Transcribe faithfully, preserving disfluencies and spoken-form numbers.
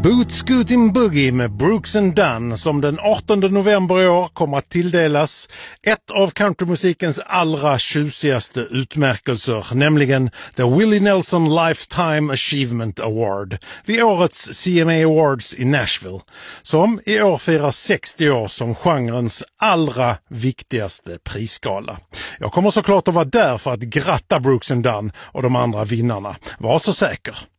Boot Scootin' Boogie med Brooks and Dunn som den artonde november i år kommer att tilldelas ett av countrymusikens allra tjusigaste utmärkelser, nämligen The Willie Nelson Lifetime Achievement Award vid årets C M A Awards i Nashville, som i år firar sextio år som genrens allra viktigaste prisskala. Jag kommer såklart att vara där för att gratta Brooks and Dunn och de andra vinnarna. Var så säker!